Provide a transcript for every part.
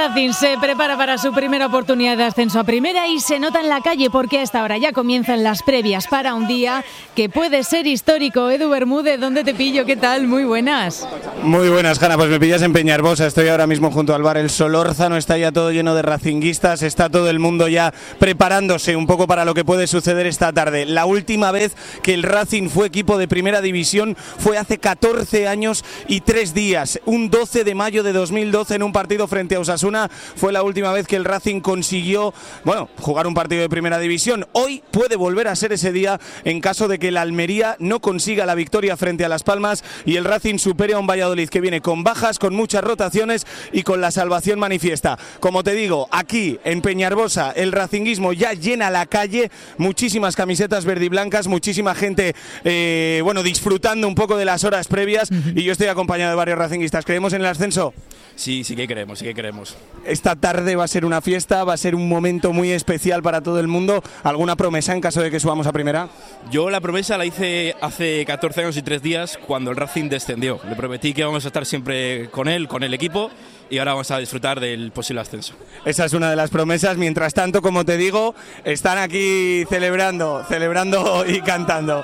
Racing se prepara para su primera oportunidad de ascenso a primera y se nota en la calle porque a esta hora ya comienzan las previas para un día que puede ser histórico. Edu Bermúdez, ¿dónde te pillo? ¿Qué tal? Muy buenas. Muy buenas, Hanna. Pues me pillas en Peñarbosa. Estoy ahora mismo junto al bar El Solórzano. Está ya todo lleno de racinguistas. Está todo el mundo ya preparándose un poco para lo que puede suceder esta tarde. La última vez que el Racing fue equipo de primera división fue hace 14 años y 3 días. Un 12 de mayo de 2012 en un partido frente a Osasuna. Fue la última vez que el Racing consiguió, jugar un partido de primera división. Hoy puede volver a ser ese día en caso de que el Almería no consiga la victoria frente a Las Palmas y el Racing supere a un Valladolid que viene con bajas, con muchas rotaciones y con la salvación manifiesta. Como te digo, aquí en Peñarbosa el racinguismo ya llena la calle, muchísimas camisetas verde y blancas, muchísima gente disfrutando un poco de las horas previas y yo estoy acompañado de varios racinguistas. ¿Creemos en el ascenso? Sí que queremos. Esta tarde va a ser una fiesta, va a ser un momento muy especial para todo el mundo. ¿Alguna promesa en caso de que subamos a primera? Yo la promesa la hice hace 14 años y 3 días cuando el Racing descendió. Le prometí que vamos a estar siempre con él, con el equipo, y ahora vamos a disfrutar del posible ascenso. Esa es una de las promesas. Mientras tanto, como te digo, están aquí celebrando y cantando.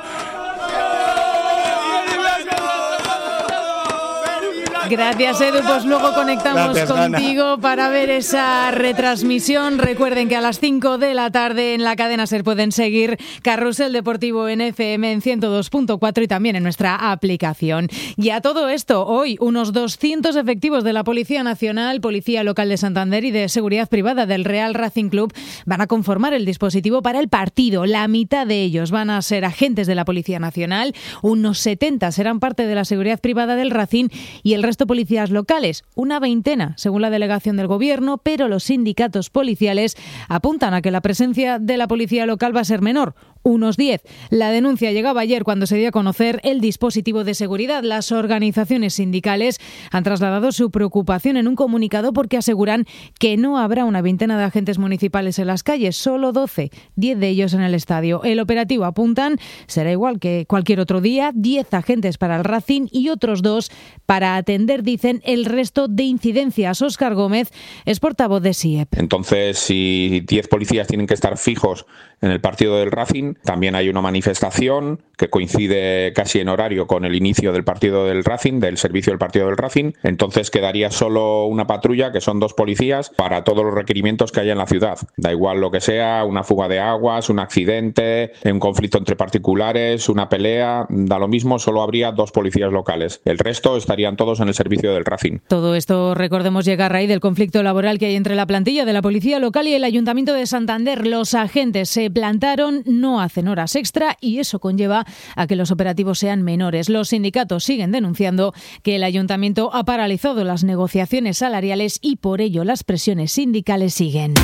Gracias, Edu. Pues luego conectamos contigo para ver esa retransmisión. Recuerden que a las 5 de la tarde en la cadena SER pueden seguir Carrusel Deportivo en FM en 102.4 y también en nuestra aplicación. Y a todo esto, hoy unos 200 efectivos de la Policía Nacional, Policía Local de Santander y de Seguridad Privada del Real Racing Club van a conformar el dispositivo para el partido. La mitad de ellos van a ser agentes de la Policía Nacional, unos 70 serán parte de la Seguridad Privada del Racing y el resto policías locales, una veintena según la delegación del gobierno, pero los sindicatos policiales apuntan a que la presencia de la policía local va a ser menor, unos 10. La denuncia llegaba ayer cuando se dio a conocer el dispositivo de seguridad. Las organizaciones sindicales han trasladado su preocupación en un comunicado porque aseguran que no habrá una veintena de agentes municipales en las calles, solo 12, 10 de ellos en el estadio. El operativo, apuntan, será igual que cualquier otro día, 10 agentes para el Racing y otros 2 para atender, dicen, el resto de incidencias. Óscar Gómez es portavoz de SIEP. Entonces, si 10 policías tienen que estar fijos en el partido del Racing, también hay una manifestación que coincide casi en horario con el inicio del partido del Racing, del servicio del partido del Racing. Entonces quedaría solo una patrulla, que son 2 policías, para todos los requerimientos que haya en la ciudad. Da igual lo que sea, una fuga de aguas, un accidente, un conflicto entre particulares, una pelea, da lo mismo, solo habría 2 policías locales. El resto estarían todos en el servicio del Racing. Todo esto, recordemos, llega a raíz del conflicto laboral que hay entre la plantilla de la Policía Local y el Ayuntamiento de Santander. Los agentes se plantaron, no hacen horas extra y eso conlleva a que los operativos sean menores. Los sindicatos siguen denunciando que el Ayuntamiento ha paralizado las negociaciones salariales y por ello las presiones sindicales siguen.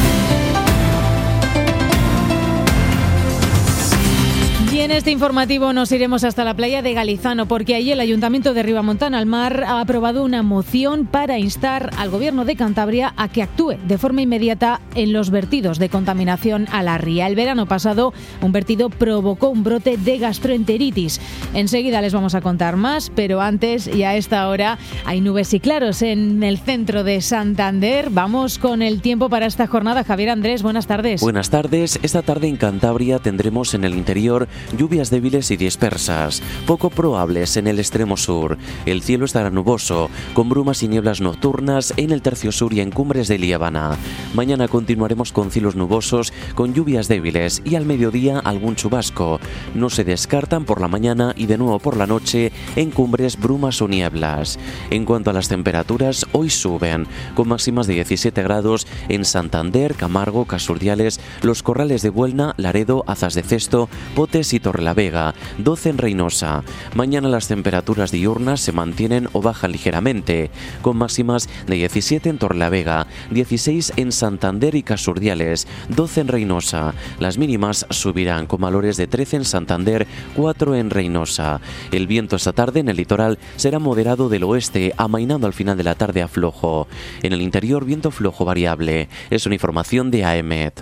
Y en este informativo nos iremos hasta la playa de Galizano porque allí el Ayuntamiento de Ribamontana al Mar ha aprobado una moción para instar al Gobierno de Cantabria a que actúe de forma inmediata en los vertidos de contaminación a la ría. El verano pasado un vertido provocó un brote de gastroenteritis. Enseguida les vamos a contar más, pero antes y a esta hora hay nubes y claros en el centro de Santander. Vamos con el tiempo para esta jornada. Javier Andrés, buenas tardes. Buenas tardes. Esta tarde en Cantabria tendremos en el interior lluvias débiles y dispersas, poco probables en el extremo sur. El cielo estará nuboso, con brumas y nieblas nocturnas en el tercio sur y en cumbres de Liébana. Mañana continuaremos con cielos nubosos, con lluvias débiles y al mediodía algún chubasco. No se descartan por la mañana y de nuevo por la noche en cumbres brumas o nieblas. En cuanto a las temperaturas, hoy suben, con máximas de 17 grados en Santander, Camargo, Casurdiales, Los Corrales de Buelna, Laredo, Azas de Cesto, Potes y Torrelavega, 12 en Reynosa. Mañana las temperaturas diurnas se mantienen o bajan ligeramente, con máximas de 17 en Torrelavega, 16 en Santander y Casurdiales, 12 en Reynosa. Las mínimas subirán con valores de 13 en Santander, 4 en Reynosa. El viento esta tarde en el litoral será moderado del oeste, amainando al final de la tarde a flojo. En el interior, viento flojo variable. Es una información de AEMET.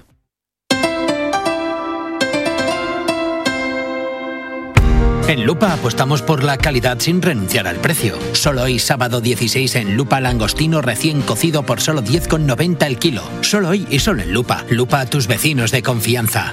En Lupa apostamos por la calidad sin renunciar al precio. Solo hoy, sábado 16, en Lupa, langostino recién cocido por solo 10,90 el kilo. Solo hoy y solo en Lupa. Lupa, a tus vecinos de confianza.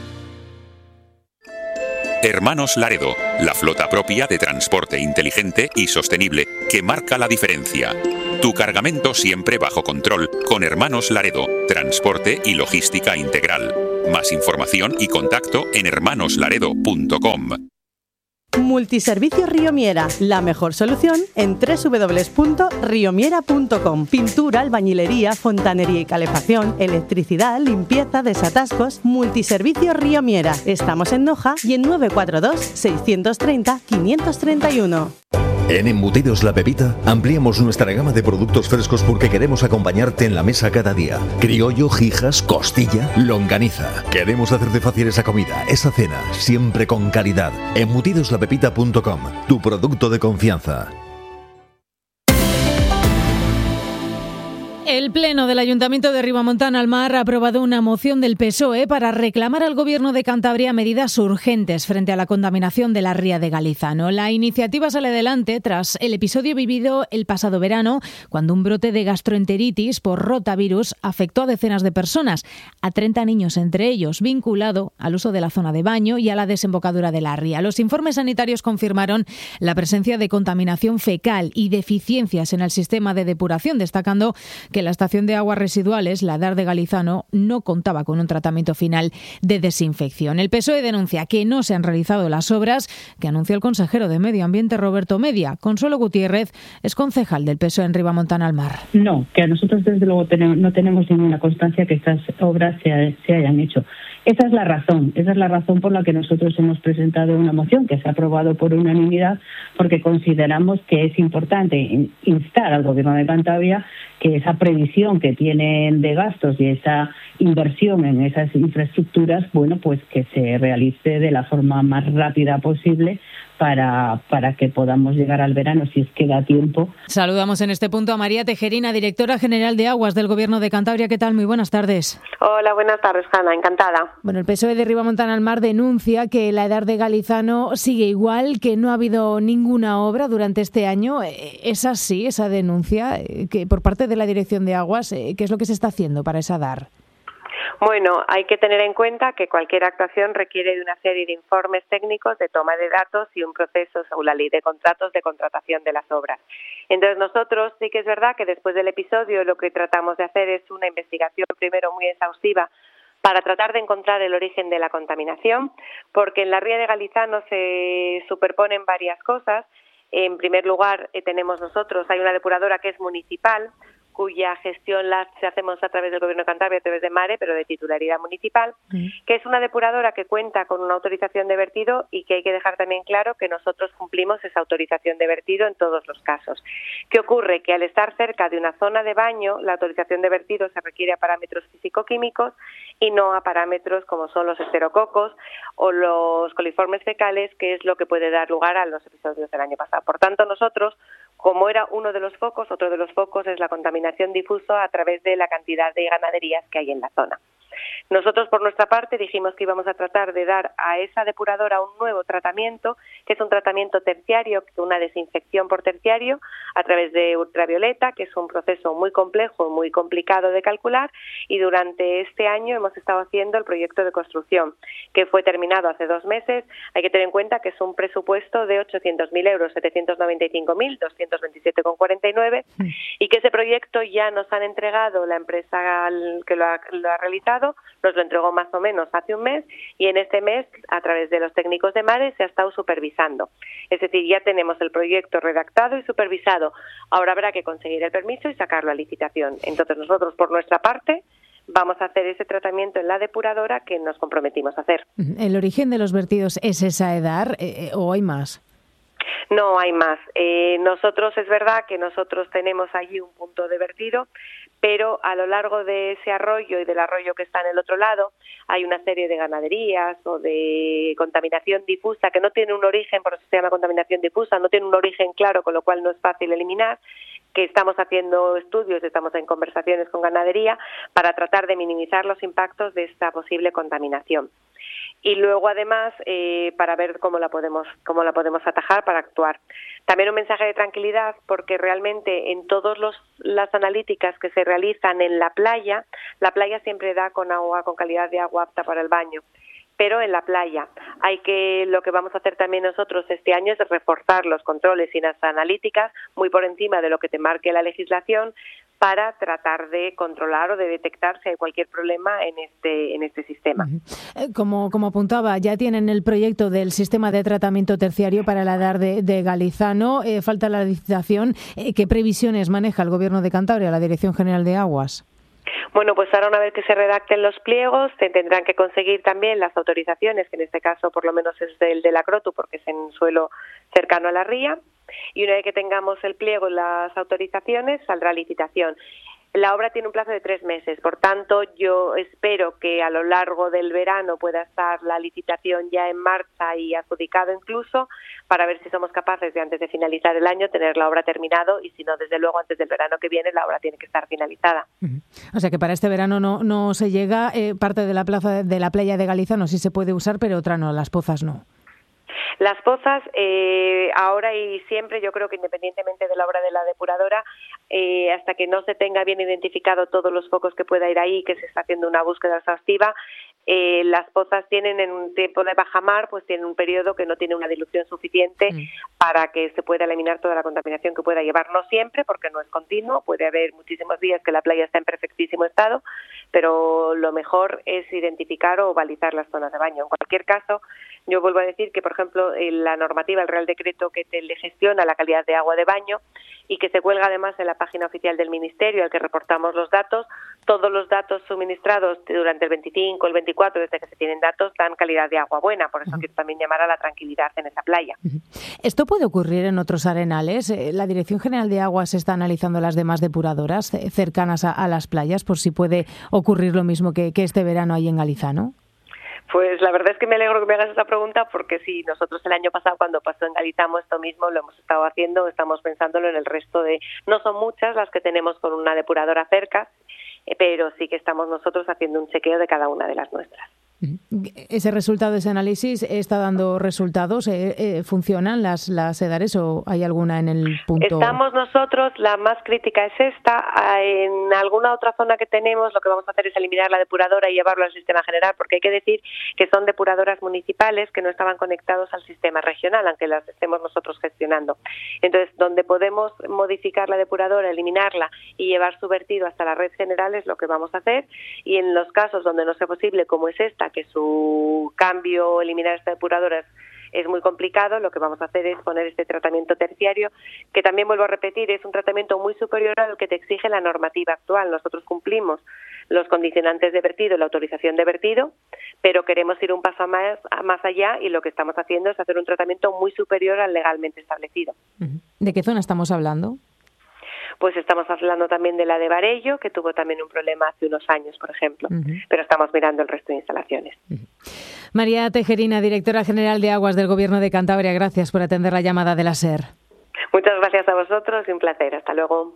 Hermanos Laredo, la flota propia de transporte inteligente y sostenible que marca la diferencia. Tu cargamento siempre bajo control con Hermanos Laredo, transporte y logística integral. Más información y contacto en hermanoslaredo.com. Multiservicios Riomiera, la mejor solución en www.riomiera.com. Pintura, albañilería, fontanería y calefacción, electricidad, limpieza, desatascos. Multiservicios Riomiera. Estamos en Noja y en 942 630 531. En Embutidos La Pepita ampliamos nuestra gama de productos frescos porque queremos acompañarte en la mesa cada día. Criollo, jijas, costilla, longaniza. Queremos hacerte fácil esa comida, esa cena, siempre con calidad. Embutidoslapepita.com, tu producto de confianza. El Pleno del Ayuntamiento de Ribamontana al Mar ha aprobado una moción del PSOE para reclamar al Gobierno de Cantabria medidas urgentes frente a la contaminación de la ría de Galizano. La iniciativa sale adelante tras el episodio vivido el pasado verano, cuando un brote de gastroenteritis por rotavirus afectó a decenas de personas, a 30 niños entre ellos, vinculado al uso de la zona de baño y a la desembocadura de la ría. Los informes sanitarios confirmaron la presencia de contaminación fecal y deficiencias en el sistema de depuración, destacando que la estación de aguas residuales, la DAR de Galizano, no contaba con un tratamiento final de desinfección. El PSOE denuncia que no se han realizado las obras que anunció el consejero de Medio Ambiente, Roberto Media. Consuelo Gutiérrez es concejal del PSOE en Ribamontana al Mar. No, que a nosotros desde luego no tenemos ninguna constancia que estas obras se hayan hecho. Esa es la razón por la que nosotros hemos presentado una moción que se ha aprobado por unanimidad, porque consideramos que es importante instar al Gobierno de Cantabria que esa previsión que tienen de gastos y esa inversión en esas infraestructuras, bueno, pues que se realice de la forma más rápida posible para que podamos llegar al verano, si es que da tiempo. Saludamos en este punto a María Tejerina, directora general de Aguas del Gobierno de Cantabria. ¿Qué tal? Muy buenas tardes. Hola, buenas tardes, Hanna, encantada. Bueno, el PSOE de Ribamontana al Mar denuncia que la edad de Galizano sigue igual, que no ha habido ninguna obra durante este año. ¿Es así esa denuncia que por parte de la Dirección de Aguas? ¿Qué es lo que se está haciendo para esa DAR? Bueno, hay que tener en cuenta que cualquier actuación requiere de una serie de informes técnicos, de toma de datos y un proceso según la ley de contratos de contratación de las obras. Entonces nosotros sí que es verdad que después del episodio lo que tratamos de hacer es una investigación primero muy exhaustiva para tratar de encontrar el origen de la contaminación, porque en la ría de Galizano se superponen varias cosas. En primer lugar, hay una depuradora que es municipal, cuya gestión la hacemos a través del Gobierno de Cantabria, a través de MARE, pero de titularidad municipal, que es una depuradora que cuenta con una autorización de vertido y que hay que dejar también claro que nosotros cumplimos esa autorización de vertido en todos los casos. ¿Qué ocurre? Que al estar cerca de una zona de baño, la autorización de vertido se requiere a parámetros físico-químicos y no a parámetros como son los esterococos o los coliformes fecales, que es lo que puede dar lugar a los episodios del año pasado. Por tanto, nosotros, como era uno de los focos, otro de los focos es la contaminación difuso a través de la cantidad de ganaderías que hay en la zona. Nosotros, por nuestra parte, dijimos que íbamos a tratar de dar a esa depuradora un nuevo tratamiento, que es un tratamiento terciario, una desinfección por terciario, a través de ultravioleta, que es un proceso muy complejo, muy complicado de calcular, y durante este año hemos estado haciendo el proyecto de construcción, que fue terminado hace 2 meses. Hay que tener en cuenta que es un presupuesto de 800.000 euros, 795.000, 227,49, y que ese proyecto ya nos han entregado la empresa que lo ha realizado, nos lo entregó más o menos hace un mes, y en este mes, a través de los técnicos de MARE, se ha estado supervisando. Es decir, ya tenemos el proyecto redactado y supervisado. Ahora habrá que conseguir el permiso y sacarlo a licitación. Entonces nosotros, por nuestra parte, vamos a hacer ese tratamiento en la depuradora que nos comprometimos a hacer. ¿El origen de los vertidos es esa EDAR o hay más? No, hay más. Nosotros, es verdad que nosotros tenemos allí un punto de vertido, pero a lo largo de ese arroyo y del arroyo que está en el otro lado hay una serie de ganaderías o de contaminación difusa que no tiene un origen, por eso se llama contaminación difusa, no tiene un origen claro, con lo cual no es fácil eliminar, que estamos haciendo estudios, estamos en conversaciones con ganadería para tratar de minimizar los impactos de esta posible contaminación. y luego además para ver cómo la podemos atajar para actuar. También un mensaje de tranquilidad, porque realmente en todas las analíticas que se realizan en la playa siempre da con calidad de agua apta para el baño. Pero en la playa lo que vamos a hacer también nosotros este año es reforzar los controles y las analíticas muy por encima de lo que te marque la legislación, para tratar de controlar o de detectar si hay cualquier problema en este sistema. Como apuntaba, ya tienen el proyecto del sistema de tratamiento terciario para la edad de Galizano. Falta la licitación. ¿Qué previsiones maneja el Gobierno de Cantabria, la Dirección General de Aguas? Bueno, pues ahora una vez que se redacten los pliegos, se tendrán que conseguir también las autorizaciones, que en este caso por lo menos es del de la Crotu, porque es en suelo cercano a la ría. Y una vez que tengamos el pliego y las autorizaciones, saldrá licitación. La obra tiene un plazo de 3 meses, por tanto yo espero que a lo largo del verano pueda estar la licitación ya en marcha y adjudicado incluso, para ver si somos capaces de antes de finalizar el año tener la obra terminado, y si no, desde luego antes del verano que viene la obra tiene que estar finalizada. O sea que para este verano no se llega, parte de la plaza de la playa de Galizano sí se puede usar, pero otra no, Las Pozas no. Las pozas, ahora y siempre, yo creo que independientemente de la obra de la depuradora, hasta que no se tenga bien identificado todos los focos que pueda ir ahí, que se está haciendo una búsqueda exhaustiva, las pozas tienen en un tiempo de bajamar, pues tienen un periodo que no tiene una dilución suficiente para que se pueda eliminar toda la contaminación que pueda llevar. No siempre, porque no es continuo, puede haber muchísimos días que la playa está en perfectísimo estado, pero lo mejor es identificar o balizar las zonas de baño. En cualquier caso, yo vuelvo a decir que, por ejemplo, la normativa, el Real Decreto que le gestiona la calidad de agua de baño y que se cuelga además en la página oficial del Ministerio, al que reportamos los datos, todos los datos suministrados durante el 25, el 24, desde que se tienen datos, dan calidad de agua buena. Por eso quiero también llamar a la tranquilidad en esa playa. ¿Esto puede ocurrir en otros arenales? La Dirección General de Aguas está analizando las demás depuradoras cercanas a las playas, por si puede ocurrir lo mismo que este verano ahí en Galizano. Pues la verdad es que me alegro que me hagas esa pregunta, porque sí, nosotros el año pasado cuando pasó en Galizano esto mismo lo hemos estado haciendo, estamos pensándolo en el resto de... No son muchas las que tenemos con una depuradora cerca, pero sí que estamos nosotros haciendo un chequeo de cada una de las nuestras. ¿Ese resultado, ese análisis, está dando resultados? ¿Funcionan las EDARES o hay alguna en el punto...? Estamos nosotros, la más crítica es esta. En alguna otra zona que tenemos, lo que vamos a hacer es eliminar la depuradora y llevarlo al sistema general, porque hay que decir que son depuradoras municipales que no estaban conectados al sistema regional, aunque las estemos nosotros gestionando. Entonces, donde podemos modificar la depuradora, eliminarla y llevar su vertido hasta la red general es lo que vamos a hacer, y en los casos donde no sea posible, como es esta, que su cambio o eliminar esta depuradora es muy complicado, lo que vamos a hacer es poner este tratamiento terciario, que también vuelvo a repetir, es un tratamiento muy superior al que te exige la normativa actual. Nosotros cumplimos los condicionantes de vertido, la autorización de vertido, pero queremos ir un paso más allá, y lo que estamos haciendo es hacer un tratamiento muy superior al legalmente establecido. ¿De qué zona estamos hablando? Pues estamos hablando también de la de Varello, que tuvo también un problema hace unos años, por ejemplo, pero estamos mirando el resto de instalaciones. María Tejerina, directora general de Aguas del Gobierno de Cantabria, gracias por atender la llamada de la SER. Muchas gracias a vosotros y un placer. Hasta luego.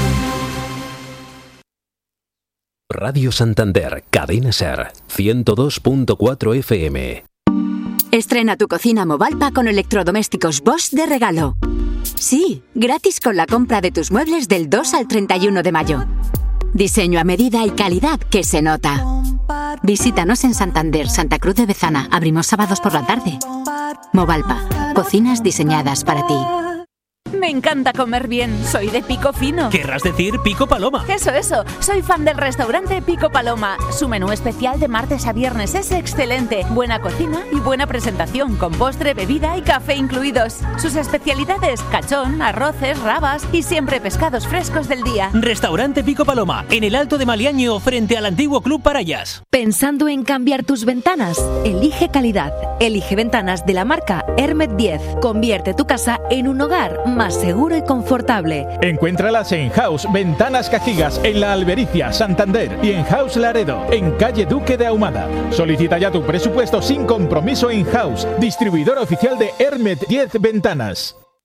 Radio Santander, Cadena SER, 102.4 FM. Estrena tu cocina Movalpa con electrodomésticos Bosch de regalo. Sí, gratis con la compra de tus muebles del 2 al 31 de mayo. Diseño a medida y calidad que se nota. Visítanos en Santander, Santa Cruz de Bezana. Abrimos sábados por la tarde. Movalpa, cocinas diseñadas para ti. Me encanta comer bien, soy de Pico Fino. ¿Querrás decir Pico Paloma? Eso, soy fan del restaurante Pico Paloma. Su menú especial de martes a viernes es excelente. Buena cocina y buena presentación, con postre, bebida y café incluidos. Sus especialidades, cachón, arroces, rabas y siempre pescados frescos del día. Restaurante Pico Paloma, en el Alto de Maliaño, frente al antiguo Club Parayas. ¿Pensando en cambiar tus ventanas? Elige calidad. Elige ventanas de la marca Hermet 10. Convierte tu casa en un hogar más seguro y confortable. Encuéntralas en House Ventanas Cajigas, en La Albericia, Santander, y en House Laredo, en calle Duque de Ahumada. Solicita ya tu presupuesto sin compromiso en House, distribuidor oficial de Hermet 10 Ventanas.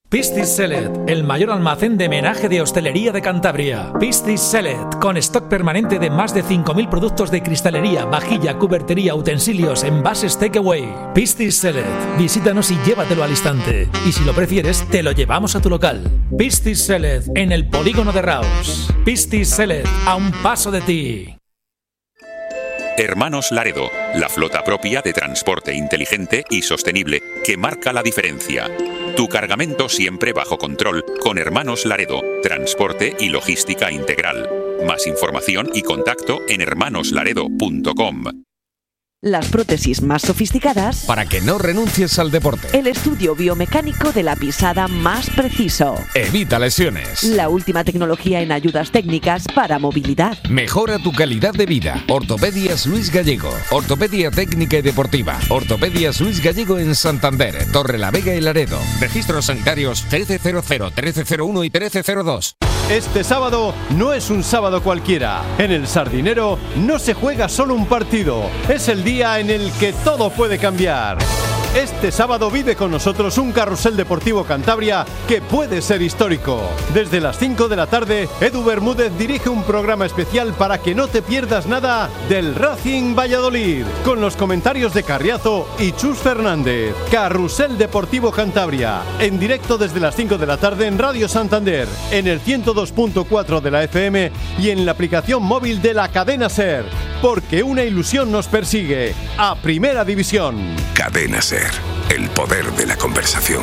Pistis Select, el mayor almacén de menaje de hostelería de Cantabria. Pistis Select, con stock permanente de más de 5.000 productos de cristalería, vajilla, cubertería, utensilios, envases takeaway. Pistis Select, visítanos y llévatelo al instante. Y si lo prefieres, te lo llevamos a tu local. Pistis Select, en el polígono de Raus. Pistis Select, a un paso de ti. Hermanos Laredo, la flota propia de transporte inteligente y sostenible que marca la diferencia. Tu cargamento siempre bajo control con Hermanos Laredo, transporte y logística integral. Más información y contacto en hermanoslaredo.com. Las prótesis más sofisticadas para que no renuncies al deporte. El estudio biomecánico de la pisada más preciso. Evita lesiones. La última tecnología en ayudas técnicas para movilidad. Mejora tu calidad de vida. Ortopedias Luis Gallego. Ortopedia técnica y deportiva. Ortopedias Luis Gallego en Santander, Torrelavega y Laredo. Registros sanitarios 1300, 1301 y 1302. Este sábado no es un sábado cualquiera. En el Sardinero no se juega solo un partido. Es el día en el que todo puede cambiar. Este sábado vive con nosotros un carrusel deportivo Cantabria que puede ser histórico. Desde las 5 de la tarde, Edu Bermúdez dirige un programa especial para que no te pierdas nada del Racing Valladolid, con los comentarios de Carriazo y Chus Fernández. Carrusel Deportivo Cantabria, en directo desde las 5 de la tarde en Radio Santander, en el 102.4 de la FM y en la aplicación móvil de la cadena SER, porque una ilusión nos persigue, a Primera División. Cadena SER, el poder de la conversación.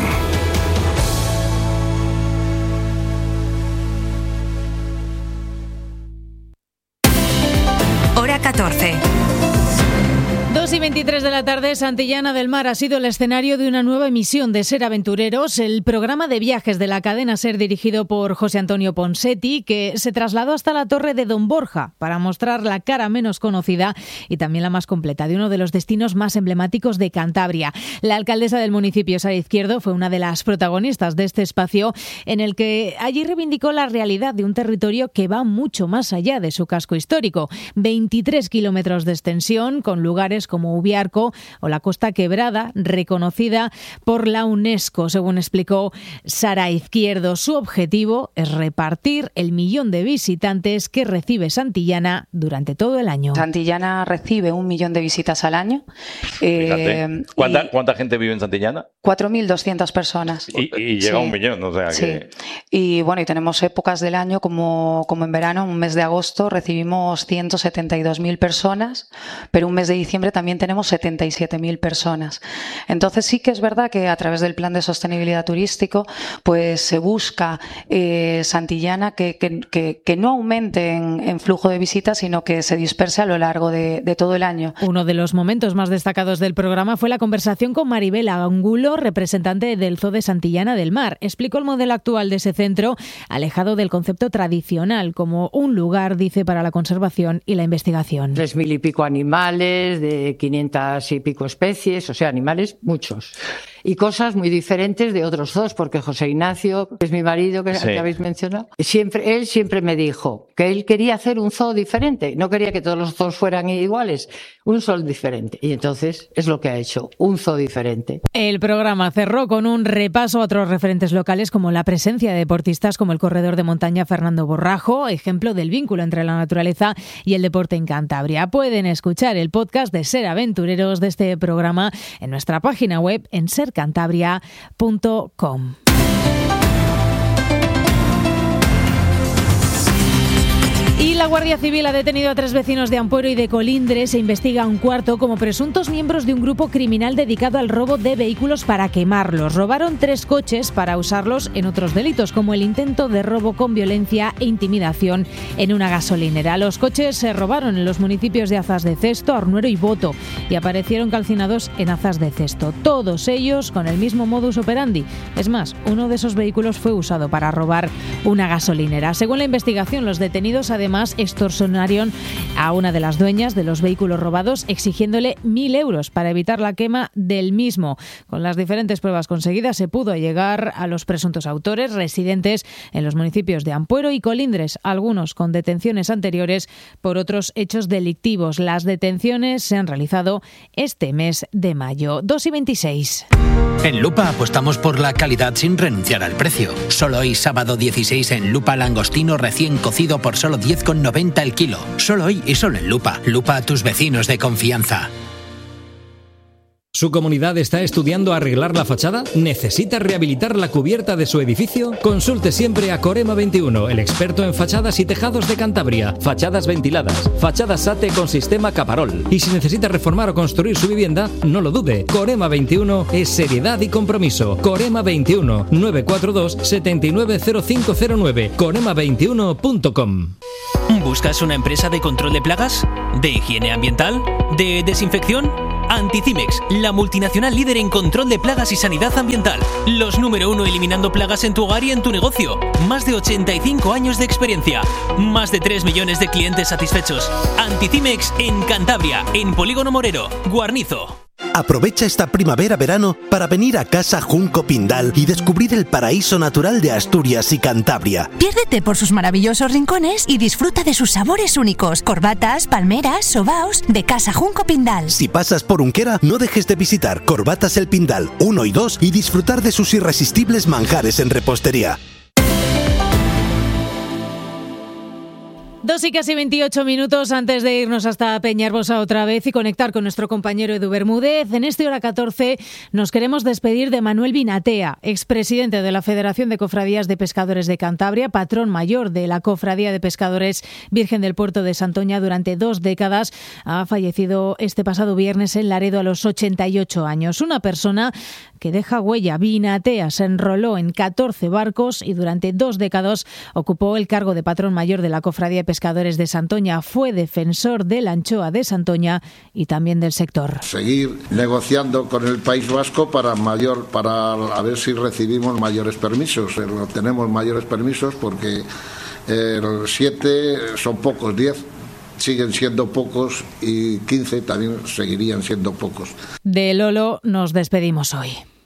Hora 14. 2:23 de la tarde, Santillana del Mar ha sido el escenario de una nueva emisión de Ser Aventureros, el programa de viajes de la cadena SER dirigido por José Antonio Ponsetti, que se trasladó hasta la Torre de Don Borja para mostrar la cara menos conocida y también la más completa de uno de los destinos más emblemáticos de Cantabria. La alcaldesa del municipio, Sara Izquierdo, fue una de las protagonistas de este espacio en el que allí reivindicó la realidad de un territorio que va mucho más allá de su casco histórico. 23 kilómetros de extensión, con lugares como Ubiarco o la Costa Quebrada, reconocida por la UNESCO, según explicó Sara Izquierdo. Su objetivo es repartir el 1 millón de visitantes que recibe Santillana durante todo el año. Santillana recibe 1 millón de visitas al año. ¿Cuánta gente vive en Santillana? 4.200 personas. Y llega a 1 millón, o sea que... Y bueno, y tenemos épocas del año como en verano, un mes de agosto recibimos 172.000 personas, pero un mes de diciembre también tenemos 77.000 personas. Entonces sí que es verdad que a través del plan de sostenibilidad turístico pues se busca Santillana que no aumente en flujo de visitas, sino que se disperse a lo largo de todo el año. Uno de los momentos más destacados del programa fue la conversación con Maribel Angulo, representante del Zoo de Santillana del Mar. Explicó el modelo actual de ese centro, alejado del concepto tradicional, como un lugar, dice, para la conservación y la investigación. 3.000 y pico animales, de 500 y pico especies, o sea, animales muchos. Y cosas muy diferentes de otros zoos, porque José Ignacio, que es mi marido, que habéis mencionado, él siempre me dijo que él quería hacer un zoo diferente, no quería que todos los zoos fueran iguales, un zoo diferente. Y entonces es lo que ha hecho, un zoo diferente. El programa cerró con un repaso a otros referentes locales, como la presencia de deportistas como el corredor de montaña Fernando Borrajo, ejemplo del vínculo entre la naturaleza y el deporte en Cantabria. Pueden escuchar el podcast de Ser Aventureros de este programa en nuestra página web en sercantabria.com. Y la Guardia Civil ha detenido a 3 vecinos de Ampuero y de Colindres. Se investiga a un cuarto como presuntos miembros de un grupo criminal dedicado al robo de vehículos para quemarlos. Robaron 3 coches para usarlos en otros delitos, como el intento de robo con violencia e intimidación en una gasolinera. Los coches se robaron en los municipios de Azas de Cesto, Arnuero y Boto y aparecieron calcinados en Azas de Cesto. Todos ellos con el mismo modus operandi. Es más, uno de esos vehículos fue usado para robar una gasolinera. Según la investigación, los detenidos además extorsionaron a una de las dueñas de los vehículos robados exigiéndole 1.000 euros para evitar la quema del mismo. Con las diferentes pruebas conseguidas se pudo llegar a los presuntos autores residentes en los municipios de Ampuero y Colindres, algunos con detenciones anteriores por otros hechos delictivos. Las detenciones se han realizado este mes de mayo. 2:26. En Lupa apostamos por la calidad sin renunciar al precio. Solo hoy, sábado 16, en Lupa, langostino recién cocido por solo 10,90 el kilo. Solo hoy y solo en Lupa. Lupa, tus vecinos de confianza. ¿Su comunidad está estudiando arreglar la fachada? ¿Necesita rehabilitar la cubierta de su edificio? Consulte siempre a Corema 21, el experto en fachadas y tejados de Cantabria. Fachadas ventiladas, fachadas SATE con sistema Caparol. Y si necesita reformar o construir su vivienda, no lo dude. Corema 21 es seriedad y compromiso. Corema 21 942 790509. Corema21.com. ¿Buscas una empresa de control de plagas? ¿De higiene ambiental? ¿De desinfección? Anticimex, la multinacional líder en control de plagas y sanidad ambiental. Los número 1 eliminando plagas en tu hogar y en tu negocio. Más de 85 años de experiencia. Más de 3 millones de clientes satisfechos. Anticimex en Cantabria, en Polígono Morero, Guarnizo. Aprovecha esta primavera-verano para venir a Casa Junco Pindal y descubrir el paraíso natural de Asturias y Cantabria. Piérdete por sus maravillosos rincones y disfruta de sus sabores únicos. Corbatas, palmeras, sobaos de Casa Junco Pindal. Si pasas por Unquera, no dejes de visitar Corbatas El Pindal 1 y 2 y disfrutar de sus irresistibles manjares en repostería. 2:28 antes de irnos hasta Peñarbosa otra vez y conectar con nuestro compañero Edu Bermúdez. En este hora 14 nos queremos despedir de Manuel Binatea, expresidente de la Federación de Cofradías de Pescadores de Cantabria, patrón mayor de la Cofradía de Pescadores Virgen del Puerto de Santoña durante 2 décadas. Ha fallecido este pasado viernes en Laredo a los 88 años. Una persona que deja huella. Binatea se enroló en 14 barcos y durante 2 décadas ocupó el cargo de patrón mayor de la Cofradía de Pescadores de Santoña. Fue defensor de la anchoa de Santoña y también del sector. Seguir negociando con el País Vasco para a ver si recibimos mayores permisos. Tenemos mayores permisos porque 7 son pocos, 10 siguen siendo pocos y 15 también seguirían siendo pocos. De Lolo nos despedimos hoy.